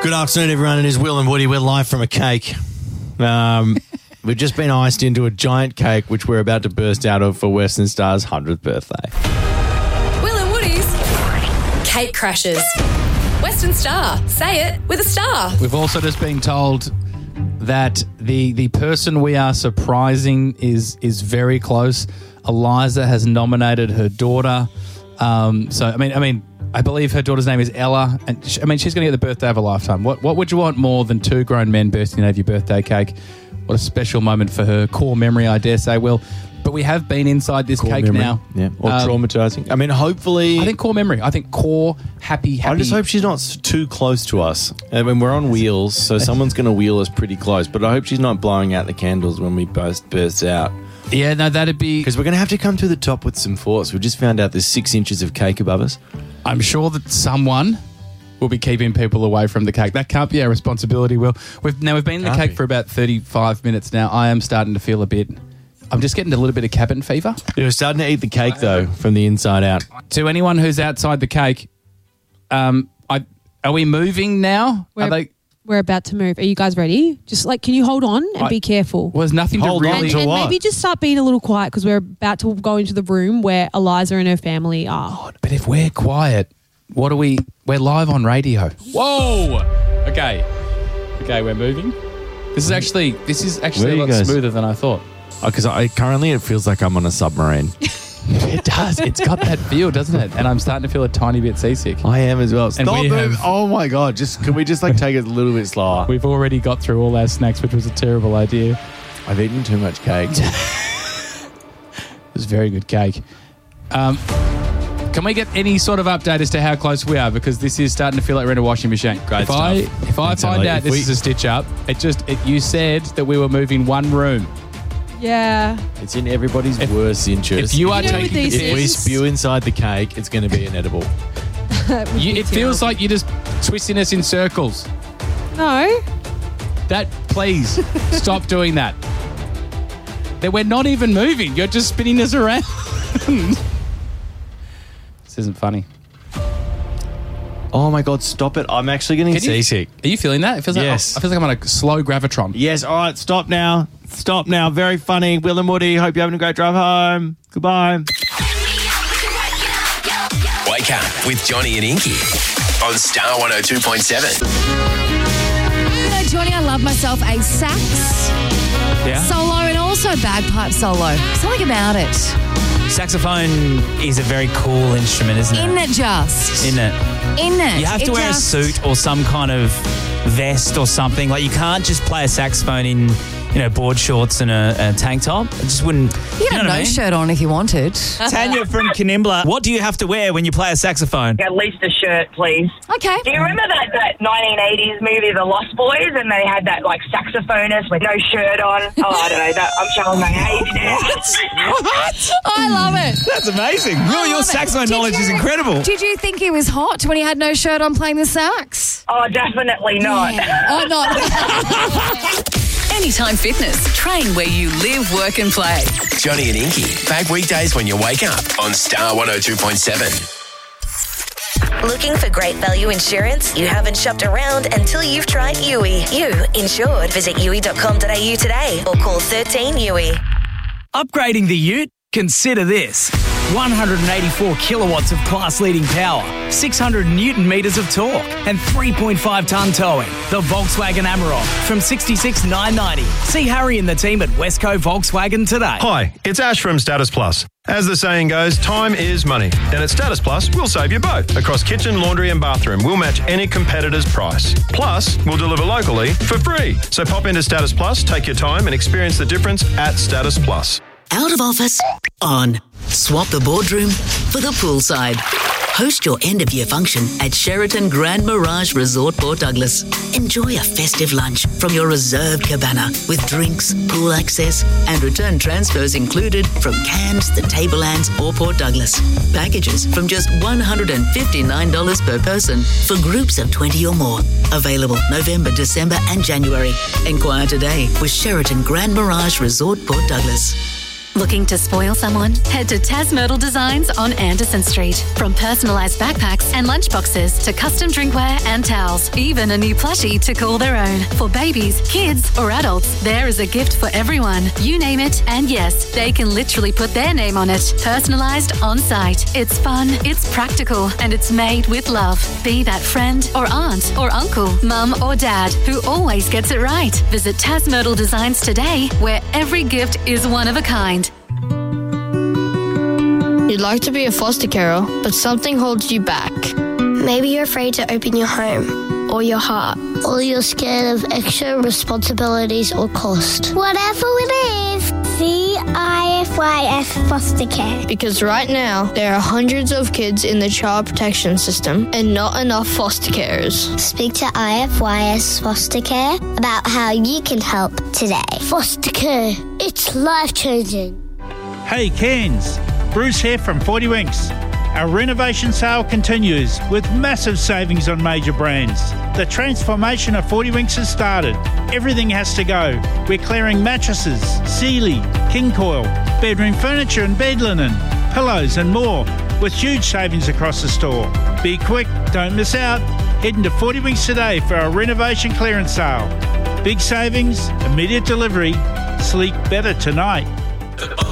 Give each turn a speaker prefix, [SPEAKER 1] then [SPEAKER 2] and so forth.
[SPEAKER 1] Good afternoon, everyone. It is Will and Woody. We're live from a cake. We've just been iced into a giant cake, which we're about to burst out of for Western Star's 100th birthday.
[SPEAKER 2] Will and Woody's Cake Crashers. Western Star. Say it with a star.
[SPEAKER 3] We've also just been told that the person we are surprising is very close. Eliza has nominated her daughter. I believe her daughter's name is Ella, and she's going to get the birthday of a lifetime. What would you want more than two grown men bursting out of your birthday cake? What a special moment for her. Core memory, I dare say, Will. But we have been inside this cake
[SPEAKER 1] memory.
[SPEAKER 3] now.
[SPEAKER 1] Yeah, or traumatising. I mean, hopefully...
[SPEAKER 3] I think core memory. I think core, happy.
[SPEAKER 1] I just hope she's not too close to us. I mean, we're on wheels, so someone's going to wheel us pretty close. But I hope she's not blowing out the candles when we burst out.
[SPEAKER 3] Yeah, no, that'd be...
[SPEAKER 1] Because we're going to have to come to the top with some force. We just found out there's 6 inches of cake above us.
[SPEAKER 3] I'm sure that someone will be keeping people away from the cake. That can't be our responsibility, Will. We've been in the cake for about 35 minutes now. I am starting to feel I'm just getting a little bit of cabin fever.
[SPEAKER 1] You're starting to eat the cake, though, from the inside out.
[SPEAKER 3] To anyone who's outside the cake, are we moving now?
[SPEAKER 4] We're about to move. Are you guys ready? Just can you hold on and be careful?
[SPEAKER 3] Well, there's nothing to really...
[SPEAKER 4] And maybe just start being a little quiet because we're about to go into the room where Eliza and her family are.
[SPEAKER 3] God, but if we're quiet, we're live on radio. Whoa! Okay, we're moving. This is actually a lot smoother than I thought.
[SPEAKER 1] Because currently it feels like I'm on a submarine.
[SPEAKER 3] It does. It's got that feel, doesn't it? And I'm starting to feel a tiny bit seasick.
[SPEAKER 1] I am as well. Stop moving. Oh, my God. Can we just take it a little bit slower?
[SPEAKER 3] We've already got through all our snacks, which was a terrible idea.
[SPEAKER 1] I've eaten too much cake.
[SPEAKER 3] It was very good cake. Can we get any sort of update as to how close we are? Because this is starting to feel like we're in a washing machine.
[SPEAKER 1] Great stuff.
[SPEAKER 3] If I find out this is a stitch up, you said that we were moving one room.
[SPEAKER 4] Yeah.
[SPEAKER 1] It's in everybody's worst interest.
[SPEAKER 3] If you are taking
[SPEAKER 1] if we spew inside the cake, it's going to be inedible.
[SPEAKER 3] It feels like you're just twisting us in circles.
[SPEAKER 4] No.
[SPEAKER 3] Please, stop doing that. We're not even moving. You're just spinning us around. This isn't funny.
[SPEAKER 1] Oh, my God, stop it. I'm actually getting seasick.
[SPEAKER 3] Are you feeling that? It feels
[SPEAKER 1] yes.
[SPEAKER 3] I feel like I'm on a slow gravitron.
[SPEAKER 1] Yes, all right, stop now. Stop now. Very funny. Will and Woody, hope you're having a great drive home. Goodbye.
[SPEAKER 5] Wake up with Johnny and Inky on Star 102.7.
[SPEAKER 6] You know, Johnny, I love myself a sax solo and also bagpipe solo. Something about it.
[SPEAKER 7] Saxophone is a very cool instrument, isn't it?
[SPEAKER 6] Isn't it just?
[SPEAKER 7] Isn't it?
[SPEAKER 6] Isn't it?
[SPEAKER 7] You have to wear a suit or some kind of vest or something. You can't just play a saxophone in, board shorts and a tank top. It just wouldn't...
[SPEAKER 6] You can have no shirt on if you wanted.
[SPEAKER 7] Tanya from Kanimbla, what do you have to wear when you play a saxophone?
[SPEAKER 8] At least a shirt, please.
[SPEAKER 6] Okay.
[SPEAKER 8] Do you remember that 1980s movie, The Lost Boys, and they had that saxophonist with no shirt on? Oh, I don't know. I'm showing my age now.
[SPEAKER 7] What?
[SPEAKER 6] I love it.
[SPEAKER 7] That's amazing. Will, your saxophone knowledge is incredible.
[SPEAKER 6] Did you think he was hot when he had no shirt on playing the sax?
[SPEAKER 8] Oh, definitely not.
[SPEAKER 6] Yeah. Oh, not.
[SPEAKER 2] Anytime Fitness. Train where you live, work and play.
[SPEAKER 5] Johnny and Inky, back weekdays when you wake up on Star 102.7.
[SPEAKER 9] Looking for great value insurance? You haven't shopped around until you've tried Yui. You insured. Visit yui.com.au today or call 13 Yui.
[SPEAKER 10] Upgrading the ute? Consider this. 184 kilowatts of class-leading power, 600 newton meters of torque, and 3.5-ton towing. The Volkswagen Amarok from $66,990. See Harry and the team at Westco Volkswagen today.
[SPEAKER 11] Hi, it's Ash from Status Plus. As the saying goes, time is money. And at Status Plus, we'll save you both. Across kitchen, laundry and bathroom, we'll match any competitor's price. Plus, we'll deliver locally for free. So pop into Status Plus, take your time and experience the difference at Status Plus.
[SPEAKER 12] Out of office, on. Swap the boardroom for the poolside. Host your end-of-year function at Sheraton Grand Mirage Resort Port Douglas. Enjoy a festive lunch from your reserved cabana with drinks, pool access and return transfers included from Cairns, the Tablelands or Port Douglas. Packages from just $159 per person for groups of 20 or more. Available November, December and January. Enquire today with Sheraton Grand Mirage Resort Port Douglas.
[SPEAKER 13] Looking to spoil someone? Head to Tas Myrtle Designs on Anderson Street. From personalised backpacks and lunchboxes to custom drinkware and towels, even a new plushie to call their own. For babies, kids or adults, there is a gift for everyone. You name it, and yes, they can literally put their name on it. Personalised on site. It's fun, it's practical, and it's made with love. Be that friend or aunt or uncle, mum or dad who always gets it right. Visit Tas Myrtle Designs today, where every gift is one of a kind.
[SPEAKER 14] You'd like to be a foster carer, but something holds you back.
[SPEAKER 15] Maybe you're afraid to open your home or your heart, or you're scared of extra responsibilities or cost. Whatever it is, CIFYS Foster Care.
[SPEAKER 14] Because right now, there are hundreds of kids in the child protection system and not enough foster carers.
[SPEAKER 15] Speak to IFYS Foster Care about how you can help today. Foster care, it's life-changing.
[SPEAKER 16] Hey Cairns, Bruce here from 40 Winks. Our renovation sale continues with massive savings on major brands. The transformation of 40 Winks has started. Everything has to go. We're clearing mattresses, Sealy, King Coil, bedroom furniture and bed linen, pillows and more, with huge savings across the store. Be quick, don't miss out. Head into 40 Winks today for our renovation clearance sale. Big savings, immediate delivery, sleep better tonight.